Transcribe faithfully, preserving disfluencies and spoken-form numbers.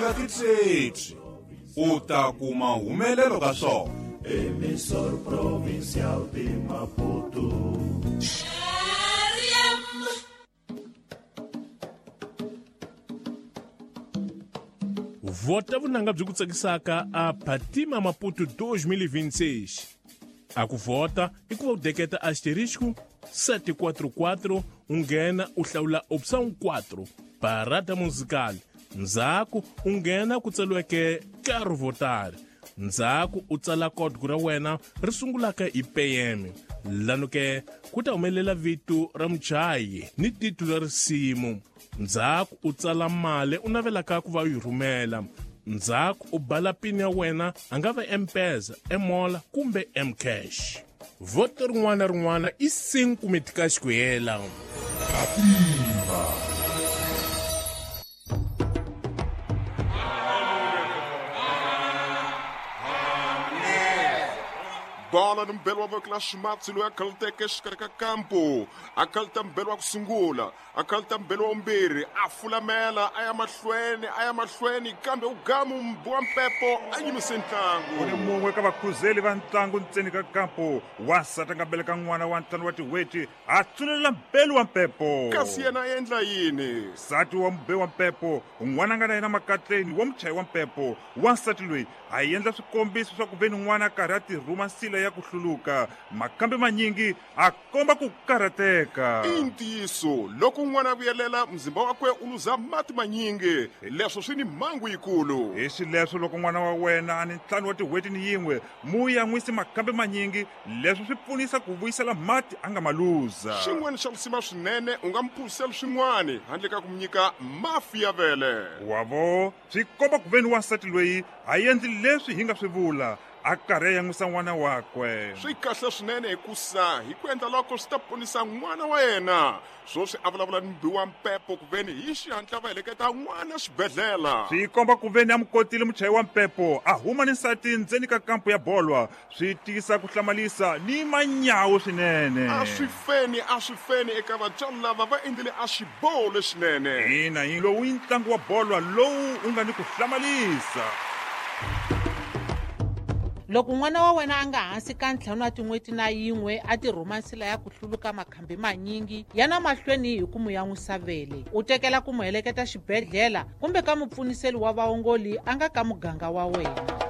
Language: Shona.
eka tithethi u ta kuma humelelo ka swona. Emissora provincial de Maputo. Vota vunanga byi ku tsakisaka a Patima Maputo dois mil e vinte e seis. A ku vota i ku va u deketa asterisco sete quatro quatro, u nghena u hlawula opção quatro, parada musical. Ndzhaku u nghena ku tsaliweke quero votar. Ndzhaku u tsala code ra wena ri sungulaka hi P M. Lano ke ku ta humelela vito ra muchayi ni titulu ra risimu. Ndzhaku u tsala mali u navelaka ku va yi rhumela. Ndzhaku u bala pin ya wena a nga va M-Pesa, M-Mola kumbe M-Cash. Voto rin'wana rin'wana i cinco meticais ku hela. Bola no mbelo wa clashmatsi lo akalteke xikarhi kampo akalta mbelo wa ku sungula akalta mbelo wa mbirhi a fulamela aya mahlweni aya mahlweni kambe u gamu mbwa mpepo a yimise ntlangu. Ni mun'we ka vakhuzeli va ntlangu ntseni ka kampo wasati a nga beleka n'wana wa ntlangu wa tiweti a tsulela mbelo wa mpepo. Kasi yena a endla yini? Nsati wa mbe wa mpepo n'wana a nga na yena makatleni wa muchayi wa mpepo wansati loyi a endla swikombiso swa ku veni n'wana a karhi a tirhuma nsila ya ku hluluka makambe manyingi a komba ku karhateka. I ntiyiso loko n'wana a vuyelela mzimba wakwe u luza mati manyingi leswo swi ni mhangu yikulu. Hi swileswo loko n'wana wa wena a ni ntlhanu wa tiweti ni yin'we mu ya n'wisi makambe manyingi leswo swi pfunisa ku vuyisela mati a nga maluza. Xin'wana xa lusima swinene u nga mpfulisela swin'wana handle ka ku mu nyika mafi ya vele. Wavo swi komba ku veni wansati loyi a endli leswi hi nga swi vula a karhi ya n'wisa n'wana wakwe. Swi kahle swinene hikusa hi ku endla loko swi ta ponisa n'wana wa yena swo swi a vulavula ni mbiwa mpepo ku veni hi xihatla va heleketa n'wana xibedhlela. Swi komba ku veni a mu kotile muchayi wa mpepo a huma ni nsati ndzeni ka kampo ya bolwa swi tiyisa ku hlamalisa ni manyawu swinene. A swi feni a swi feni eka vatswari lava va endlile a xiboho leswinene. Ina hi lowu i ntlangu wa bolwa lowu u nga ni ku hlamalisa. Loko n'wana wa wena a nga hansi ka ntlhanu wa tin'hweti na yin'we a tirhuma nsila ya ku hluluka makhambi manyingi yana mahlweni hi ku mu ya n'wisa vele u tekela ku mu heleketa xibedhlela kumbe ka mupfuniseli wa vaongoli a nga ka muganga wa wena.